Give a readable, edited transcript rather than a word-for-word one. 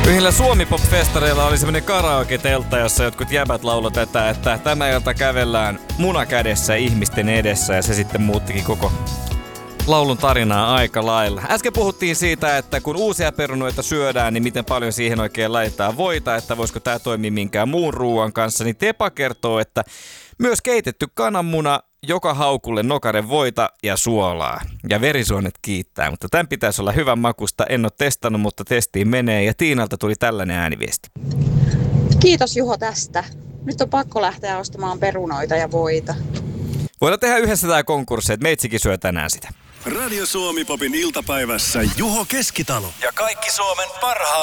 Yhdellä Suomi-pop-festareilla oli semmonen karaoke-teltta, jossa jotkut jäbät lauloi tätä, että tämä ilta kävellään muna kädessä ihmisten edessä, ja se sitten muuttikin koko laulun tarinaa aika lailla. Äsken puhuttiin siitä, että kun uusia perunoita syödään, niin miten paljon siihen oikein laitetaan voita, että voisiko tää toimia minkään muun ruoan kanssa, niin Tepa kertoo, että myös keitetty kananmuna, joka haukulle nokaren voita ja suolaa. Ja verisuonet kiittää, mutta tämän pitäisi olla hyvän makusta. En ole testannut, mutta testiin menee. Ja Tiinalta tuli tällainen ääniviesti. Kiitos Juho tästä. Nyt on pakko lähteä ostamaan perunoita ja voita. Voidaan tehdä yhdessä tämä konkurssi, että meitsikin syö tänään sitä. Radio Suomi Popin iltapäivässä Juho Keskitalo ja kaikki Suomen parhaat